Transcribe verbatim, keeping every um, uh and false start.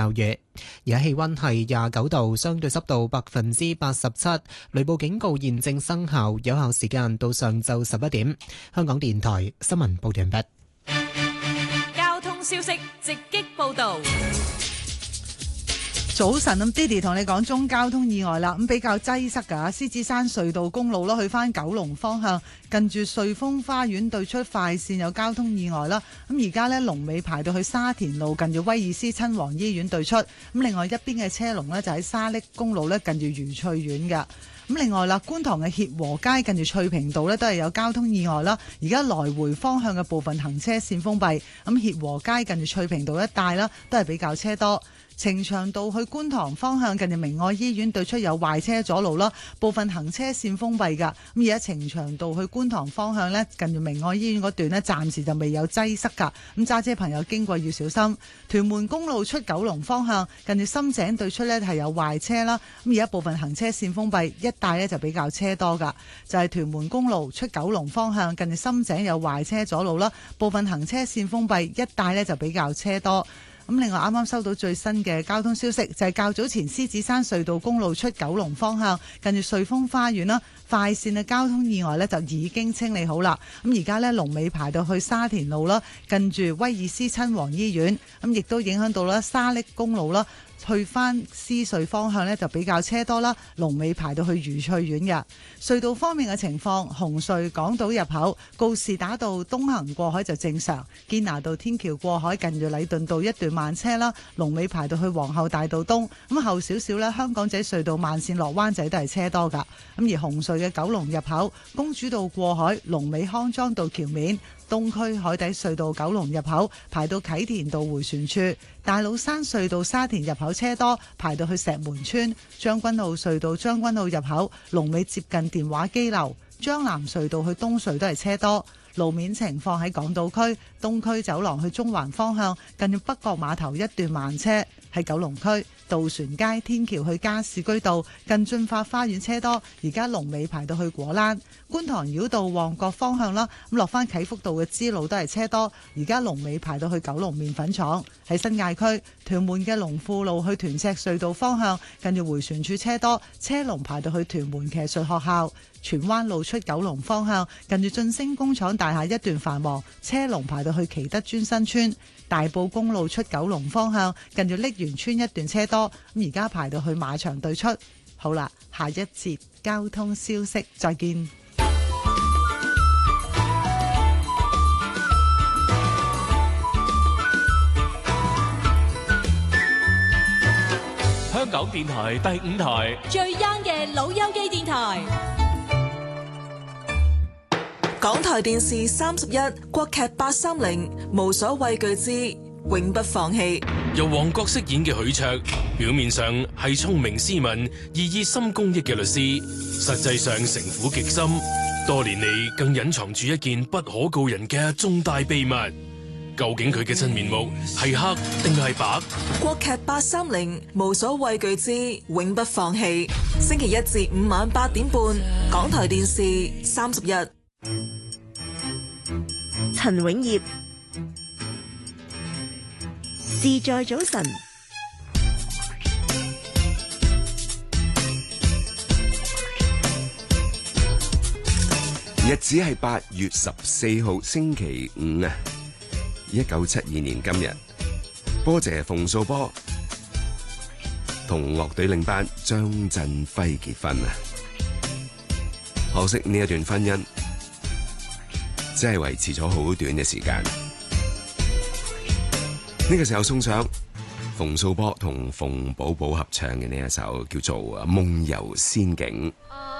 驟雨。而家氣溫係廿九度，相對濕度百分之八十七，雷暴警告現正生效，有效時間到上晝十一點。香港電台新聞報道完畢。 交通消息直擊報道。 早晨，咁 Diddy 同你講中交通意外啦，咁比較擠塞㗎。獅子山隧道公路啦，去翻九龍方向，近住瑞豐花園對出快線有交通意外啦。咁而家呢，龍尾排到去沙田路，近住威爾斯親王醫院對出。咁另外一邊嘅車龍呢，就喺沙瀝公路呢，近住愉翠苑嘅。咁另外啦，觀塘嘅協和街近住翠屏道呢，都係有交通意外啦。而家來回方向嘅部分行車線封閉，咁協和街近住翠屏道一帶啦，都係比較車多。呈祥道去觀塘方向近住明愛醫院對出有壞車阻路啦，部分行車線封閉㗎。咁而家呈祥道去觀塘方向呢，近住明愛醫院嗰段呢，暫時就未有擠塞㗎。咁揸車朋友經過要小心。屯門公路出九龍方向近住深井對出呢，係有壞車啦。咁而家部分行車線封閉，一帶呢就比較車多㗎。就係、是、屯門公路出九龍方向近住深井有壞車阻路啦，部分行車線封閉，一帶呢就比較車多。咁另外啱啱收到最新嘅交通消息，就係較早前獅子山隧道公路出九龍方向近住瑞豐花園啦，快線嘅交通意外呢就已經清理好啦。咁而家呢，龍尾排到去沙田路啦，近住威爾斯親王醫院，咁亦都影響到啦沙瀝公路啦。去翻獅隧方向呢，就比較車多啦，龍尾排到去愉翠苑嘅。隧道方面嘅情況，紅隧港島入口告士打道東行過海就正常，堅拿道天橋過海近住禮頓道一段慢車啦，龍尾排到去皇后大道東。咁後少少呢，香港仔隧道慢線落灣仔都係車多噶。咁而紅隧嘅九龍入口公主道過海，龍尾康莊道橋面。東區海底隧道九龍入口排到啟田道迴旋處，大老山隧道沙田入口車多，排到去石門村。將軍澳隧道將軍澳入口龍尾接近電話機樓，將南隧道去東隧都係車多。路面情況喺港島區東區走廊去中環方向，近住北角碼頭一段慢車。喺九龍區渡船街天橋去加士居道近駿發花園車多，而家龍尾排到去果欄。觀塘繞道旺角方向啦，咁落翻啟福道嘅支路都係車多，而家龍尾排到去九龍麵粉廠。喺新界區屯門嘅龍富路去屯赤隧道方向，近住迴旋處車多，車龍排到去屯門騎術學校。荃灣路出九龍方向，近住晉升工廠大廈一段繁忙，車龍排到去祈德尊新村。大埔公路出九龍方向，近住瀝源村一段車多，咁而家排到去馬場對出。好啦，下一節交通消息，再見。 香港電台第五台最 young 嘅老友記電台。 港台電視三十一，國劇八三零，無所畏懼之永不放棄。 由王國飾演嘅許卓，表面上係聰明斯文、熠熠心公益嘅律師，實際上城府極深，多年嚟更隱藏住一件不可告人嘅重大秘密。究竟佢嘅真面目係黑定係白？ 國劇八三零，無所畏懼之永不放棄。星期一至五晚八點半，港台電視三十一。 陳永業，自在早晨。 日子係八月十四號星期五啊！一九七二年今日，波姐馮素波同樂隊領班張振輝結婚啊！可惜呢一段婚姻只係維持咗好短嘅時間。呢個時候送上馮素波同馮寶寶合唱嘅呢一首叫做《夢遊仙境》。